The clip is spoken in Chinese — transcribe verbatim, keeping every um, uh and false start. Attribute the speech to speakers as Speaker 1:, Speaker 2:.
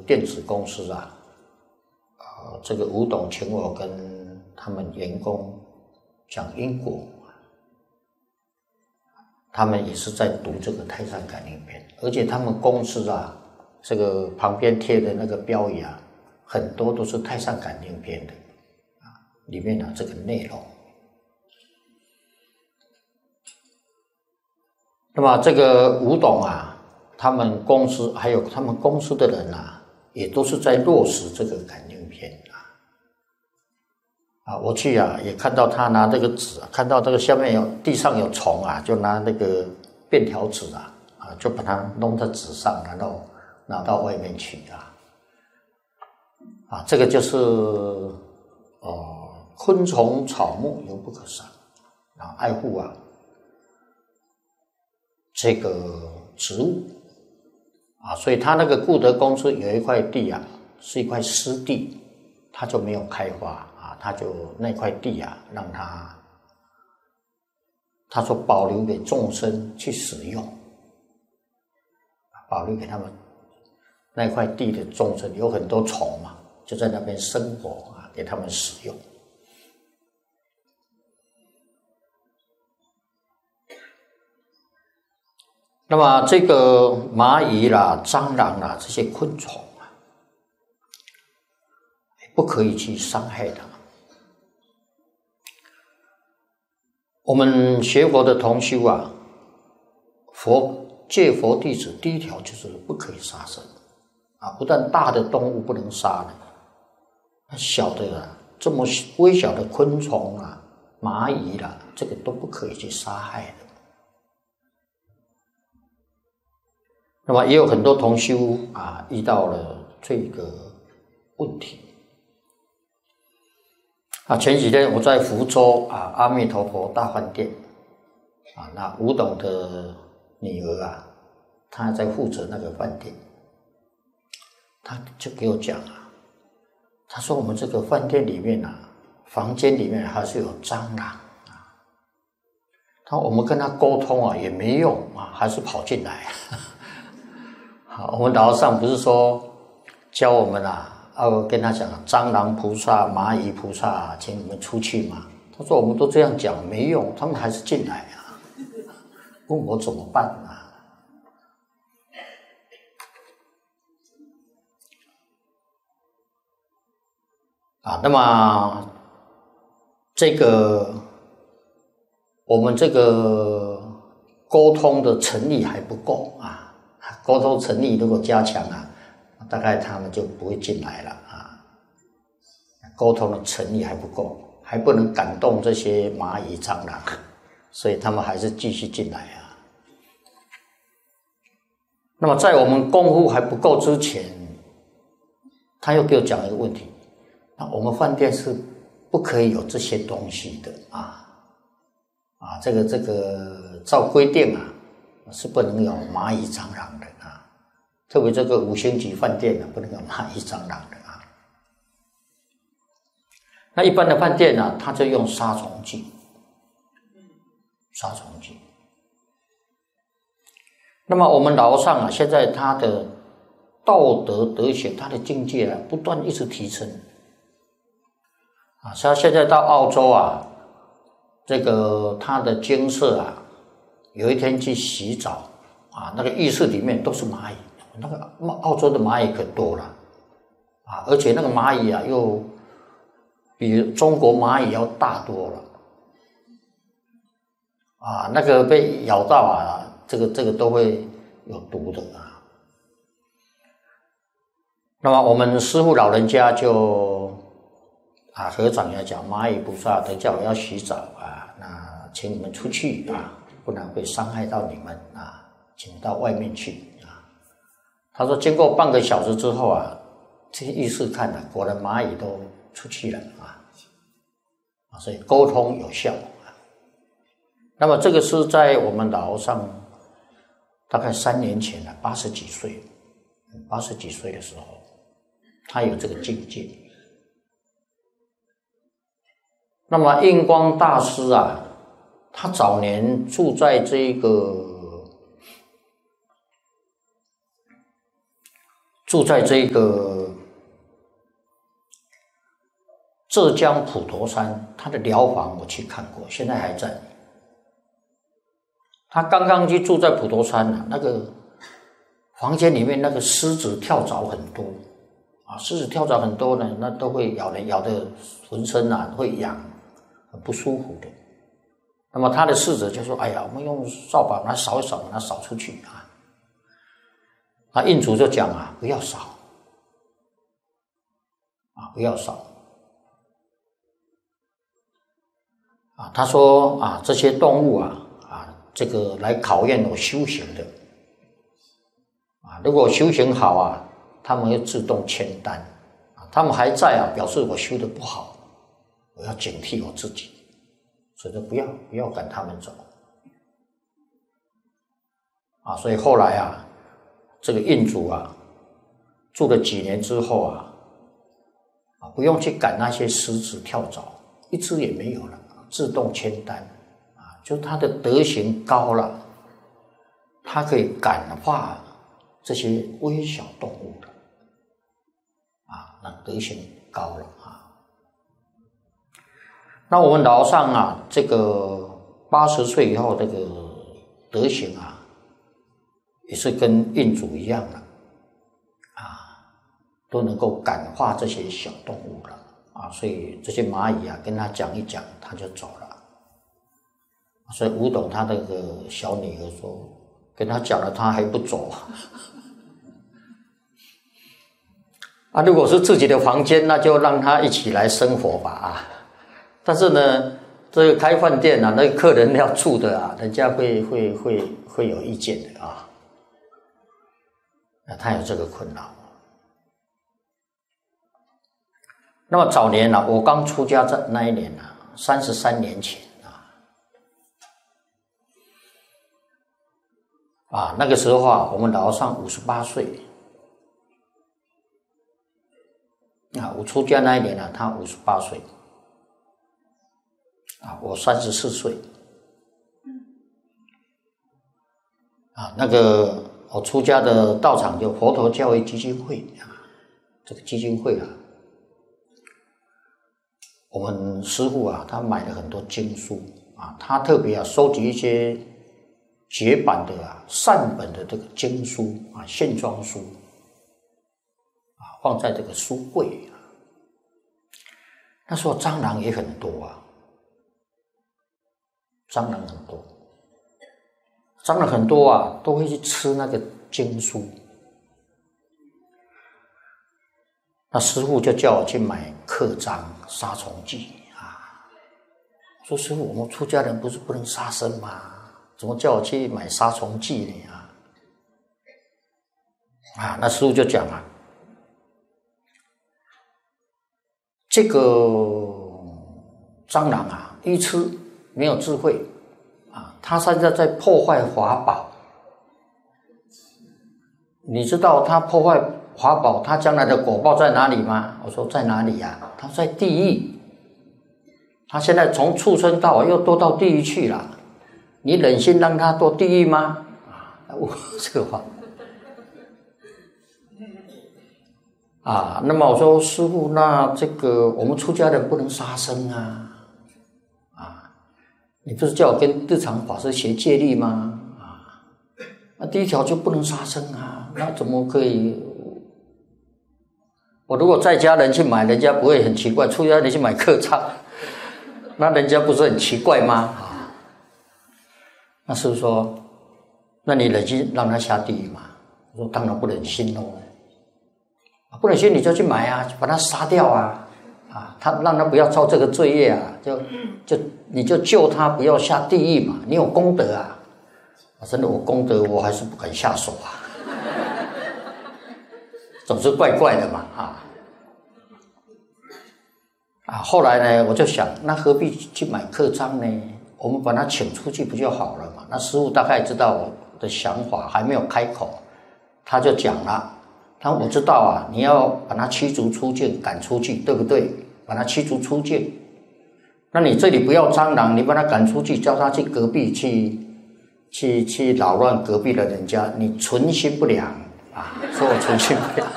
Speaker 1: 电子公司啊，呃，这个吴董请我跟他们员工讲因果，他们也是在读这个太上感应篇，而且他们公司啊，这个旁边贴的那个标语啊，很多都是太上感应篇的啊，里面啊这个内容。那么这个吴董啊，他们公司还有他们公司的人啊，也都是在落实这个感应篇啊。啊，我去啊，也看到他拿这个纸啊，看到这个下面有地上有虫啊，就拿那个便条纸啊，啊，就把它弄在纸上，然后拿到外面去啊。啊，这个就是呃，昆虫草木犹不可伤啊，爱护啊这个植物啊，所以他那个固德公司有一块地啊，是一块湿地，他就没有开发啊，他就那块地啊，让他他说保留给众生去使用，保留给他们那块地的众生，有很多虫嘛，就在那边生活啊，给他们使用。那么这个蚂蚁啦、蟑螂啦这些昆虫啊，不可以去伤害它。我们学佛的同修啊，佛戒佛弟子第一条就是不可以杀生啊，不但大的动物不能杀呢，小的啊，这么微小的昆虫啊、蚂蚁啦，这个都不可以去杀害的。那么也有很多同修啊，遇到了这个问题啊。前几天我在福州啊，阿弥陀佛大饭店啊，那吴董的女儿啊，她在负责那个饭店，她就给我讲啊，她说我们这个饭店里面啊，房间里面还是有蟑螂啊。她说我们跟她沟通啊也没用啊，还是跑进来。我们老和尚不是说教我们啊，要跟他讲蟑螂菩萨、蚂蚁菩萨，请你们出去嘛。他说我们都这样讲没用，他们还是进来啊，问我怎么办啊？啊，那么这个我们这个沟通的诚意还不够啊。沟通诚意如果加强啊，大概他们就不会进来了啊。沟通的诚意还不够，还不能感动这些蚂蚁、蟑螂，所以他们还是继续进来啊。那么在我们功夫还不够之前，他又给我讲一个问题：那我们饭店是不可以有这些东西的啊啊，这个这个照规定啊。是不能有蚂蚁蟑螂的啊，特别这个五星级饭店啊，不能有蚂蚁蟑螂的啊。那一般的饭店呢、啊，它就用杀虫剂，杀虫剂。那么我们老和尚啊，现在他的道德德行，他的境界啊，不断一直提升啊。像现在到澳洲啊，这个他的精舍啊。有一天去洗澡啊，那个浴室里面都是蚂蚁，那个澳洲的蚂蚁可多了啊，而且那个蚂蚁啊又比中国蚂蚁要大多了啊，那个被咬到啊，这个这个都会有毒的啊。那么我们师父老人家就啊，和尚要讲蚂蚁菩萨，等下我要洗澡啊，那请你们出去啊。不然会伤害到你们啊，请到外面去啊。他说经过半个小时之后啊，这些浴室看了，果然蚂蚁都出去了啊，啊，所以沟通有效啊。那么这个是在我们老和尚大概三年前了，八十几岁，八十几岁的时候，他有这个境界。那么印光大师啊。他早年住在这个住在这个浙江普陀山，他的寮房我去看过，现在还在。他刚刚去住在普陀山啊，那个房间里面那个狮子跳蚤很多啊，狮子跳蚤很多呢，那都会咬人，咬的浑身啊会痒，很不舒服的。那么他的侍者就说：“哎呀，我们用扫把把它扫一扫，把它扫出去啊。”那印主就讲啊，不要扫啊，不要扫啊。他说啊，这些动物啊啊，这个来考验我修行的啊。如果修行好啊，他们会自动签单啊。他们还在啊，表示我修得不好，我要警惕我自己。所以说不要不要赶他们走啊。所以后来啊，这个印主啊，住了几年之后啊，啊不用去赶那些狮子跳蚤，一只也没有了，自动签单啊，就他的德行高了，他可以感化这些微小动物的啊，那德行高了啊。那我们老上啊，这个八十岁以后，这个德行啊，也是跟印主一样的啊，都能够感化这些小动物了啊，所以这些蚂蚁啊，跟他讲一讲，他就走了。所以吴董他那个小女儿说，跟他讲了，他还不走啊。如果是自己的房间，那就让他一起来生活吧啊。但是呢，这个开饭店啊，那个客人要住的啊，人家会会会会有意见的啊。那他有这个困扰。那么早年啊，我刚出家这那一年啊，三十三年前啊，啊那个时候啊，我们老和尚五十八岁啊，我出家那一年啊，他五十八岁。啊，我三十四岁，啊，那个我出家的道场就佛陀教育基金会啊，这个基金会啊，我们师父啊，他买了很多经书啊，他特别啊收集一些绝版的啊善本的这个经书啊线装书啊，放在这个书柜啊。那时候蟑螂也很多啊。蟑螂很多，蟑螂很多啊，都会去吃那个经书。那师父就叫我去买刻章杀虫剂啊。我说师父，我们出家人不是不能杀生吗？怎么叫我去买杀虫剂呢？啊，啊，那师父就讲啊，这个蟑螂啊，一吃。没有智慧啊，他现在在破坏法宝。你知道他破坏法宝，他将来的果报在哪里吗？我说在哪里呀、啊？他在地狱。他现在从畜生道又堕到地狱去了，你忍心让他堕地狱吗？啊，我这个话啊，那么我说师父，那这个我们出家人不能杀生啊。你不是叫我跟日常法师学戒律吗？啊，那第一条就不能杀生啊，那怎么可以？我如果在家人去买，人家不会很奇怪；出家人去买刻章，那人家不是很奇怪吗？啊，那师父说，那你忍心让他下地狱吗？我说当然不忍心喽，不忍心你就去买啊，把他杀掉啊。啊，他让他不要造这个罪业啊，就就你就救他不要下地狱嘛，你有功德啊。啊真的我功德我还是不敢下手啊，总是怪怪的嘛啊。啊，后来呢，我就想，那何必去买刻章呢？我们把他请出去不就好了嘛？那师父大概知道我的想法，还没有开口，他就讲了。他我知道啊，你要把他驱逐出境，赶出去，对不对？把他驱逐出境，那你这里不要蟑螂，你把他赶出去，叫他去隔壁去，去去扰乱隔壁的人家，你存心不良啊！说我存心不良